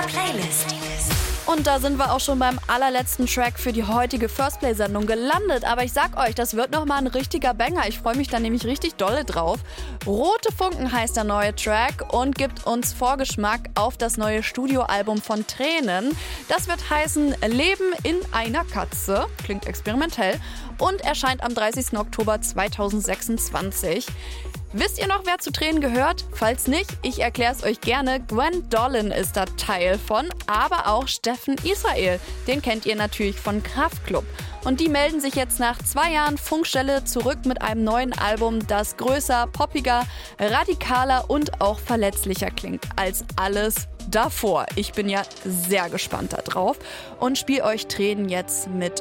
Playlist. Und da sind wir auch schon beim allerletzten Track für die heutige First Play-Sendung gelandet. Aber ich sag euch, das wird nochmal ein richtiger Banger. Ich freue mich da nämlich richtig dolle drauf. Rote Funken heißt der neue Track und gibt uns Vorgeschmack auf das neue Studioalbum von Tränen. Das wird heißen Leben in einer Katze. Klingt experimentell. Und erscheint am 30. Oktober 2026. Wisst ihr noch, wer zu Tränen gehört? Falls nicht, ich erkläre es euch gerne. Gwen Dollin ist da Teil von, aber auch Steffen Israel. Den kennt ihr natürlich von Kraftklub. Und die melden sich jetzt nach 2 Jahren Funkstelle zurück mit einem neuen Album, das größer, poppiger, radikaler und auch verletzlicher klingt als alles davor. Ich bin ja sehr gespannt da drauf und spiele euch Tränen jetzt mit